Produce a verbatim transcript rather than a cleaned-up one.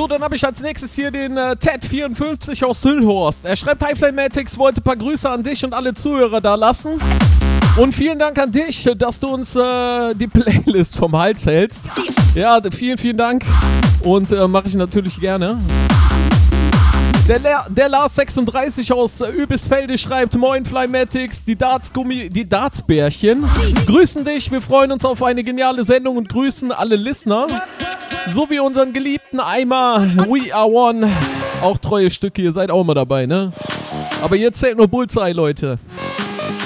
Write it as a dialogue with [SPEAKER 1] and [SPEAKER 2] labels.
[SPEAKER 1] So, dann habe ich als nächstes hier den äh, Ted vierundfünfzig aus Hüllhorst. Er schreibt, Hi Flamatics, wollte ein paar Grüße an dich und alle Zuhörer da lassen. Und vielen Dank an dich, dass du uns äh, die Playlist vom Hals hältst. Ja, vielen, vielen Dank. Und äh, mache ich natürlich gerne. Der, La- der Lars sechsunddreißig aus äh, Übisfelde schreibt, Moin Flymatics, die Darts-Gummi, die Dartsbärchen. Grüßen dich, wir freuen uns auf eine geniale Sendung und grüßen alle Listener. Sowie unseren geliebten Eimer We Are One. Auch treue Stücke, ihr seid auch mal dabei, ne? Aber jetzt zählt nur Bullseye, Leute.